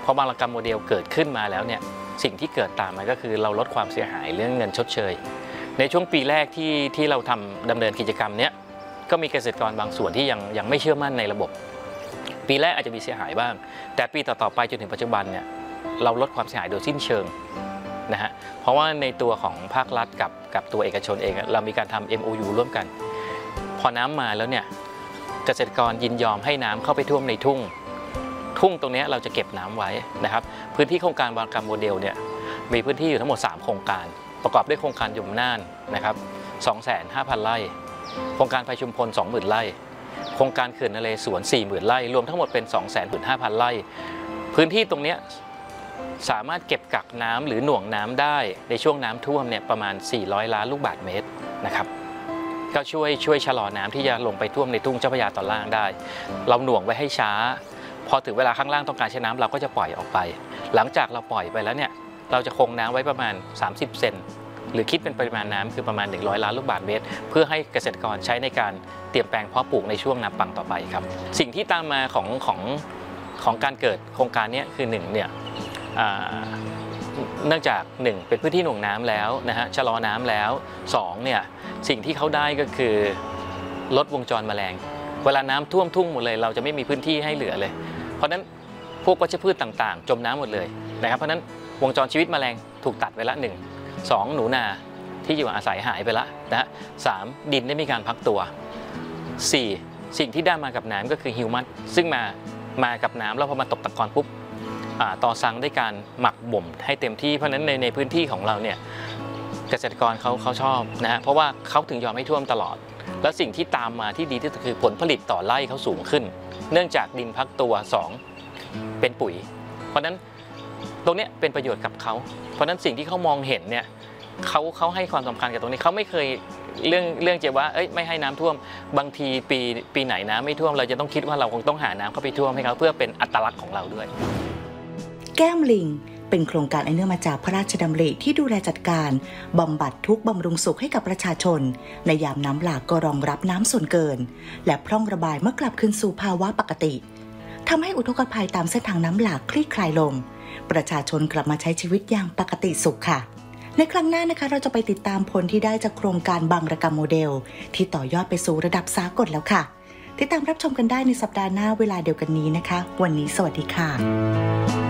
พอบางระกรรมโมเดลเกิดขึ้นมาแล้วเนี่ยสิ่งที่เกิดตามมาก็คือเราลดความเสียหายเรื่องเงินชดเชยในช่วงปีแรกที่เราดำเนินกิจกรรมเนี้ยก็มีเกษตรกรบางส่วนที่ยังไม่เชื่อมั่นในระบบปีแรกอาจจะมีเสียหายบ้างแต่ปีต่อๆไปจนถึงปัจจุบันเนี่ยเราลดความเสียหายโดยสิ้นเชิงนะฮะเพราะว่าในตัวของภาครัฐกับตัวเอกชนเองเรามีการทำ MOU ร่วมกันพอน้ำมาแล้วเนี่ยเกษตรกรยินยอมให้น้ำเข้าไปท่วมในทุ่งตรงนี้เราจะเก็บน้ำไว้นะครับพื้นที่โครงการวางกรรมโมเดลเนี่ยมีพื้นที่อยู่ทั้งหมด3โครงการประกอบด้วยโครงการยมน่านนะครับ 250,000 ไร่โครงการไผ่ชุมพล 20,000 ไร่โครงการเขื่อนนเรศวร 40,000 ไร่รวมทั้งหมดเป็น 215,000 ไร่พื้นที่ตรงนี้สามารถเก็บกักน้ำหรือหน่วงน้ำได้ในช่วงน้ำท่วมเนี่ยประมาณ400 ล้านลูกบาศก์เมตรนะครับก็ช่วยชะลอน้ำที่จะลงไปท่วมในทุ่งเจ้าพระยาตอนล่างได้เราหน่วงไว้ให้ช้าพอถึงเวลาข้างล่างต้องการใช้น้ำเราก็จะปล่อยออกไปหลังจากเราปล่อยไปแล้วเนี่ยเราจะคงน้ำไว้ประมาณ30 เซนหรือคิดเป็นปริมาณน้ำคือประมาณ100 ล้านลูกบาศก์เมตรเพื่อให้เกษตรกรใช้ในการเตรียมแปลงเพาะปลูกในช่วงน้ำปังต่อไปครับสิ่งที่ตามมาของการเกิดโครงการนี้คือ1เนี่ยเนื่องจาก1เป็นพื้นที่หน่วงน้ำแล้วนะฮะชะลอน้ำแล้ว2เนี่ยสิ่งที่เขาได้ก็คือลดวงจรแมลงเวลาน้ำท่วมทุ่งหมดเลยเราจะไม่มีพื้นที่ให้เหลือเลยเพราะนั้นพวกวัชพืชต่างๆจมน้ำหมดเลยนะครับเพราะนั้นวงจรชีวิตแมลงถูกตัดไปละ2หนูนาที่อยู่อาศัยหายไปละนะฮะ3ดินได้มีการพักตัว4สิ่งที่ได้มากับน้ำก็คือฮิวมัสซึ่งมากับน้ำแล้วพอมาตกตะกอนปุ๊บต่อซังได้การหมักบ่มให้เต็มที่เพราะนั้นในพื้นที่ของเราเนี่ยเกษตรกรเขาชอบนะฮะเพราะว่าเขาถึงยอมให้ท่วมตลอดแล้วสิ่งที่ตามมาที่ดีที่สุดคือผลผลิตต่อไร่เขาสูงขึ้นเนื่องจากดินพักตัว2เป็นปุ๋ยเพราะนั้นตรงนี้เป็นประโยชน์กับเขาเพราะนั้นสิ่งที่เขามองเห็นเนี่ยเขาให้ความสำคัญกับตรงนี้เขาไม่เคยเรื่องจะว่าไม่ให้น้ำท่วมบางทีปีไหนน้ำไม่ท่วมเราจะต้องคิดว่าเราคงต้องหาน้ำเข้าไปท่วมให้เขาเพื่อเป็นอัตลักษณ์ของเราด้วยแก้มลิงเป็นโครงการอันเนื่องมาจากพระราชดำริที่ดูแลจัดการบำบัดทุกข์บำรุงสุขให้กับประชาชนในยามน้ำหลากก็รองรับน้ำส่วนเกินและพร่องระบายเมื่อกลับคืนสู่ภาวะปกติทำให้อุทกภัยตามเส้นทางน้ำหลากคลี่คลายลงประชาชนกลับมาใช้ชีวิตอย่างปกติสุขค่ะในครั้งหน้านะคะเราจะไปติดตามผลที่ได้จากโครงการบางระกรรมโมเดลที่ต่อยอดไปสู่ระดับสากลแล้วค่ะติดตามรับชมกันได้ในสัปดาห์หน้าเวลาเดียวกันนี้นะคะวันนี้สวัสดีค่ะ